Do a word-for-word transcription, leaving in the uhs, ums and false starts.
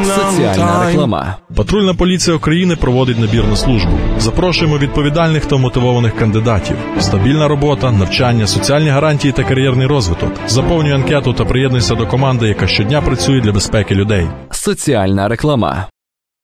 Соціальна реклама. Патрульна поліція України проводить набір на службу. Запрошуємо відповідальних та мотивованих кандидатів. Стабільна робота, навчання, соціальні гарантії та кар'єрний розвиток. Заповнюй анкету та приєднуйся до команди, яка щодня працює для безпеки людей. Соціальна реклама.